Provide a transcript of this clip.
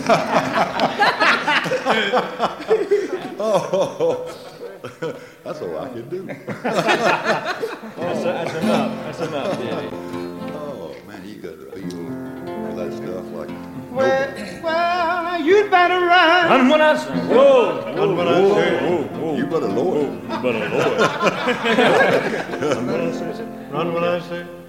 Oh, that's all I can do. That's enough. That's enough, Daddy. Oh, man, you got to feel all that stuff like Well, you'd better run. Run when I say. Whoa. Run when I say. whoa. You better lower it. You better lower it. Run when I say.